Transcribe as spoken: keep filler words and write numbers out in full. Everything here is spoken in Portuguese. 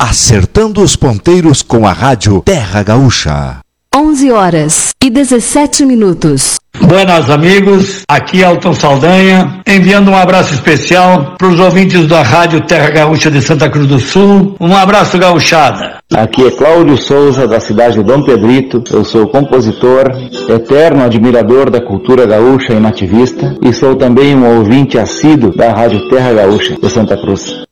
Acertando os ponteiros com a Rádio Terra Gaúcha. onze horas e dezessete minutos. Buenas amigos, aqui é Alton Saldanha, enviando um abraço especial para os ouvintes da Rádio Terra Gaúcha de Santa Cruz do Sul. Um abraço, gauchada. Aqui é Cláudio Souza, da cidade de Dom Pedrito. Eu sou compositor, eterno admirador da cultura gaúcha e nativista, e sou também um ouvinte assíduo da Rádio Terra Gaúcha de Santa Cruz.